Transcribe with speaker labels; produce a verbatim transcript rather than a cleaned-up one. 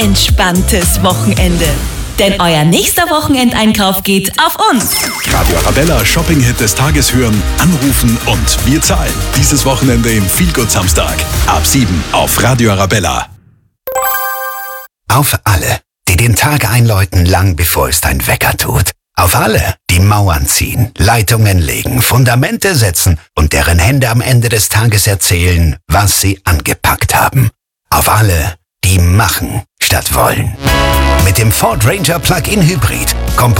Speaker 1: entspanntes Wochenende. Denn euer nächster Wochenendeinkauf geht auf uns.
Speaker 2: Radio Arabella Shopping-Hit des Tages hören, anrufen und wir zahlen. Dieses Wochenende im Feelgood Samstag. Ab sieben auf Radio Arabella.
Speaker 3: Auf alle, die den Tag einläuten, lang bevor es dein Wecker tut. Auf alle, die Mauern ziehen, Leitungen legen, Fundamente setzen und deren Hände am Ende des Tages erzählen, was sie angepackt haben. Auf alle, die machen statt wollen. Mit dem Ford Ranger Plug-in Hybrid kommt